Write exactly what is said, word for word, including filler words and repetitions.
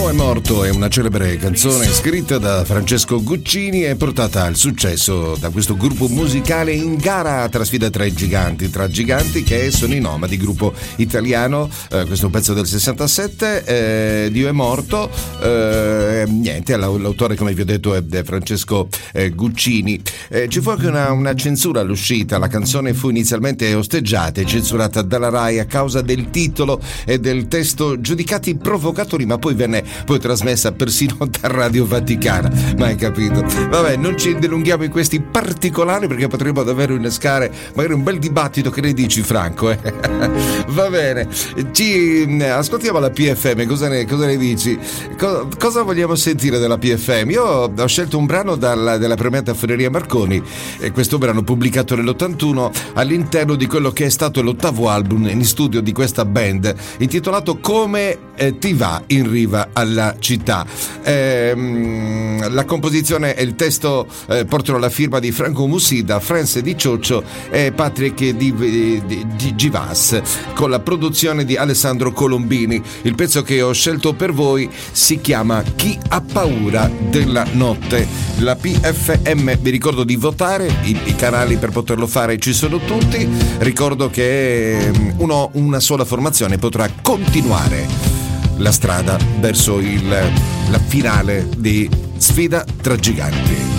L'uomo è morto è una celebre canzone scritta da Francesco Guccini e portata al successo da questo gruppo musicale in gara tra sfida tra i giganti, tra giganti che sono i Nomadi, gruppo italiano. Eh, questo è un pezzo del sessantasette, eh, Dio è morto, eh, niente, l'autore come vi ho detto è Francesco eh, Guccini. Eh, ci fu anche una, una censura all'uscita, la canzone fu inizialmente osteggiata e censurata dalla Rai a causa del titolo e del testo giudicati provocatori, ma poi venne poi trasmessa persino da Radio Vaticana. Ma hai capito? Vabbè, non ci dilunghiamo in questi particolari perché potremmo davvero innescare magari un bel dibattito. Che ne dici, Franco? Eh? Va bene, ci ascoltiamo la P F M. Cosa ne, cosa ne dici? Co- cosa vogliamo sentire della P F M? Io ho scelto un brano dalla, della premiata Ferreria Marconi, e questo brano pubblicato nell'ottantuno all'interno di quello che è stato l'ottavo album in studio di questa band, intitolato Come eh, ti va in riva alla città. Ehm, la composizione e il testo eh, portano la firma di Franco Musida, Franz Di Cioccio e Patrick Di, di, di Givas, con la produzione di Alessandro Colombini. Il pezzo che ho scelto per voi si chiama Chi ha paura della notte. La P F M, vi ricordo di votare, i, i canali per poterlo fare ci sono tutti. Ricordo che uno, una sola formazione potrà continuare la strada verso il, la finale di Sfida tra Giganti.